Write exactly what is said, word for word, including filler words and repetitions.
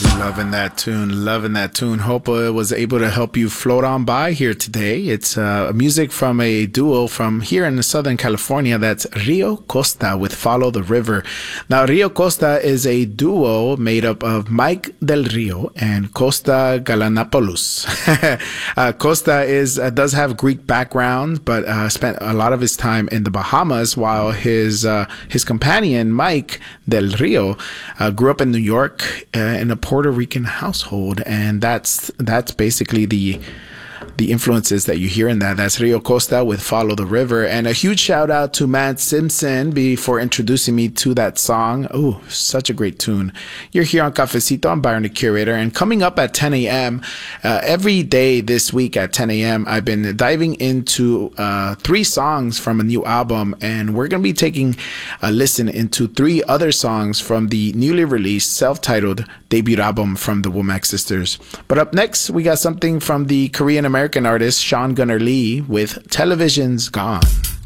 Loving that tune, loving that tune. Hope it was able to help you float on by here today. It's uh, music from a duo from here in Southern California. That's Rio Costa with Follow the River. Now, Rio Costa is a duo made up of Mike Del Rio and Costa Galanopoulos. uh, Costa is uh, does have Greek background, but uh, spent a lot of his time in the Bahamas, while his uh, his companion Mike Del Rio uh, grew up in New York uh, in a Puerto Rican household, and that's that's basically the the influences that you hear in that. That's Rio Costa with Follow the River. And a huge shout out to Matt Simpson before introducing me to that song. Oh, such a great tune. You're here on Cafecito. I'm Byron the Curator, and coming up at ten a.m. Uh, every day this week at ten a.m. I've been diving into uh, three songs from a new album, and we're going to be taking a listen into three other songs from the newly released self-titled debut album from the Womack Sisters. But up next, we got something from the Korean American artist Sean Gunnar Lee with Television's Gone.